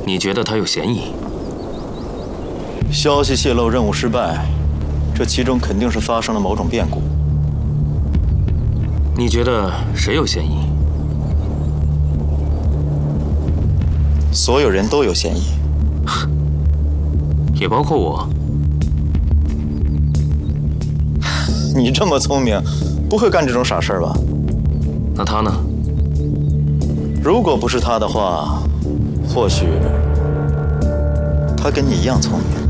你觉得他有嫌疑？ 消息泄露，任务失败，这其中肯定是发生了某种变故。 你觉得谁有嫌疑？ 所有人都有嫌疑， 也包括我。 你这么聪明，不会干这种傻事吧？ 那他呢？ 如果不是他的话，或许他跟你一样聪明。